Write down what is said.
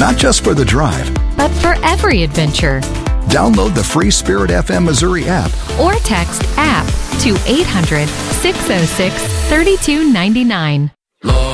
not just for the drive, but for every adventure. Download the free Spirit FM Missouri app or text APP to 800-606-3299.